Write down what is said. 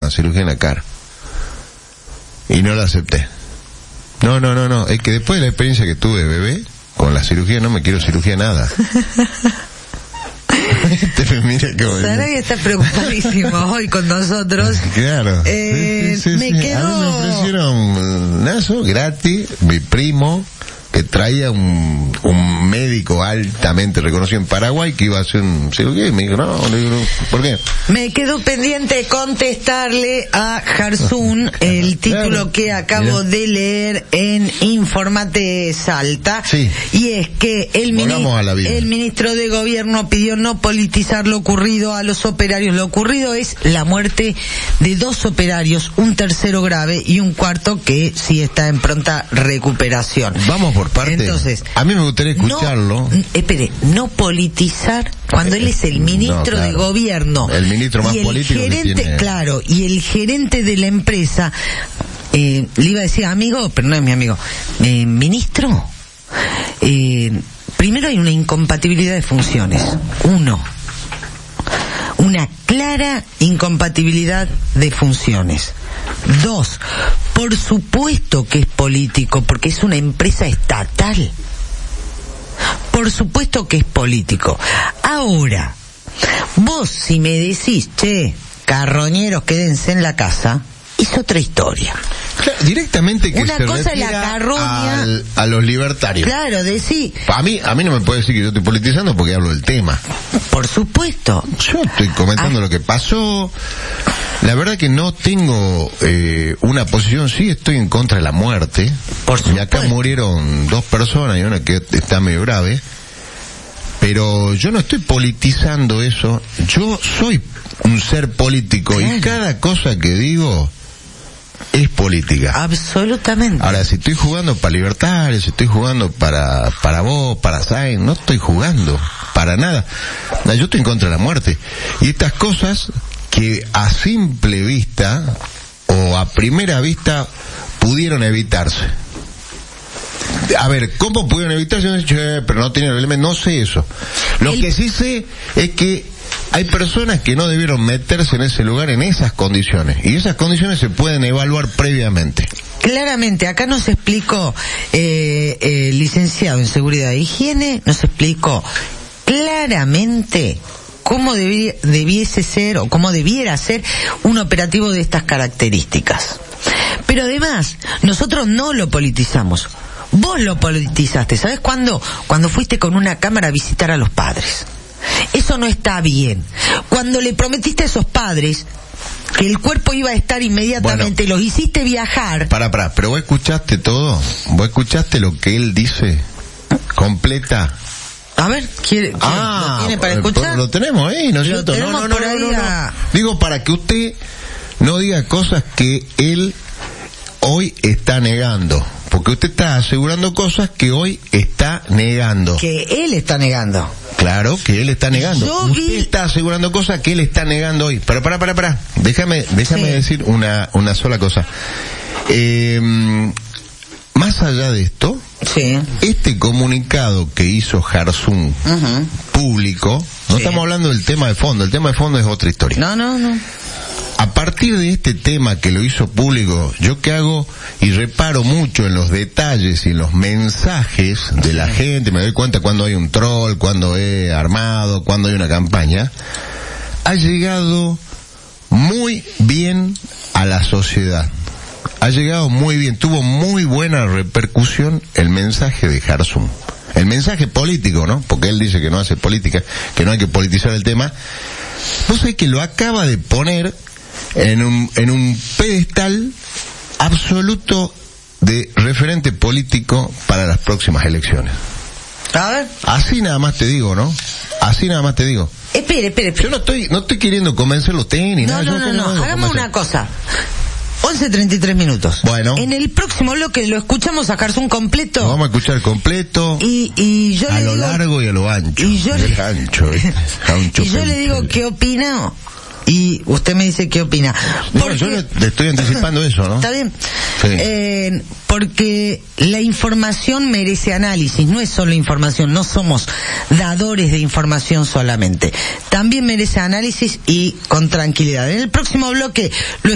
una cirugía en la cara. Y no la acepté. No, es que después de la experiencia que tuve, bebé, con la cirugía no me quiero cirugía nada. Mira Sarabia está preocupadísimo hoy con nosotros. Claro. Sí. Me quedo... A mí me ofrecieron naso gratis, mi primo, que traía un médico altamente reconocido en Paraguay que iba a hacer un cirugía y me dijo, no, ¿por qué? Me quedo pendiente contestarle a Jarzún el título que acabo de leer en Informate Salta. Sí. Y es que el ministro de Gobierno pidió no politizar lo ocurrido a los operarios. Lo ocurrido es la muerte de 2 operarios, un tercero grave y un cuarto que sí está en pronta recuperación. Vamos por parte. Entonces, a mí me gustaría escucharlo. No politizar cuando él es el ministro de Gobierno. El ministro más político gerente, que tiene. Claro, y el gerente de la empresa, le iba a decir amigo, pero no es mi amigo. Ministro, primero hay una incompatibilidad de funciones. Una clara incompatibilidad de funciones. 2, por supuesto que es político, porque es una empresa estatal. Por supuesto que es político. Ahora, vos si me decís, che, carroñeros, quédense en la casa, es otra historia. Claro, directamente que una se cosa es la refiera carroña a los libertarios. Claro, decí. A mí no me puede decir que yo estoy politizando porque hablo del tema. Por supuesto. Yo estoy comentando lo que pasó. La verdad que no tengo una posición, sí estoy en contra de la muerte. Por supuesto. Y acá murieron 2 personas y una que está medio grave. Pero yo no estoy politizando eso. Yo soy un ser político, claro, y cada cosa que digo es política. Absolutamente. Ahora, si estoy jugando para libertarios, si estoy jugando para vos, para Sáenz, no estoy jugando para nada. Yo estoy en contra de la muerte. Y estas cosas que a simple vista o a primera vista pudieron evitarse. A ver, ¿cómo pudieron evitarse? Pero no tenían elementos, no sé eso. Lo que sí sé es que hay personas que no debieron meterse en ese lugar en esas condiciones, y esas condiciones se pueden evaluar previamente. Claramente, acá nos explicó el licenciado en Seguridad e Higiene, nos explicó claramente cómo debiese ser o cómo debiera ser un operativo de estas características. Pero además, nosotros no lo politizamos. Vos lo politizaste, ¿sabes cuándo? Cuando fuiste con una cámara a visitar a los padres. Eso no está bien. Cuando le prometiste a esos padres que el cuerpo iba a estar inmediatamente, los hiciste viajar. Pero vos escuchaste todo. Vos escuchaste lo que él dice. Completa. A ver, ¿lo tiene para escuchar? Lo tenemos ahí, ¿no es cierto? No. Digo, para que usted no diga cosas que él hoy está negando. Porque usted está asegurando cosas que hoy está negando. Que él está negando. Claro, que él está negando. Usted está asegurando cosas que él está negando hoy. Pero para. Déjame decir una sola cosa. Más allá de esto, sí, este comunicado que hizo Jarzún público, no estamos hablando del tema de fondo, el tema de fondo es otra historia. No. A partir de este tema que lo hizo público, yo que hago y reparo mucho en los detalles y en los mensajes de la gente, me doy cuenta cuando hay un troll, cuando es armado, cuando hay una campaña, ha llegado muy bien a la sociedad. Ha llegado muy bien, tuvo muy buena repercusión el mensaje de Jarzún. El mensaje político, ¿no? Porque él dice que no hace política, que no hay que politizar el tema. Vos sabés que lo acaba de poner en un pedestal absoluto de referente político para las próximas elecciones. A ver. Así nada más te digo, ¿no? Así nada más te digo. Espere. Yo no estoy queriendo convencerlo usted ni nada. No. Hagamos una cosa. 11:33 minutos. Bueno. En el próximo bloque lo escuchamos a Jarzún completo. Lo vamos a escuchar completo. Y yo a le lo digo, largo y a lo ancho. Y yo le digo qué opina. Y usted me dice qué opina. Bueno, yo le estoy anticipando eso, ¿no? Está bien. Sí. Porque la información merece análisis, no es solo información, no somos dadores de información solamente. También merece análisis y con tranquilidad. En el próximo bloque lo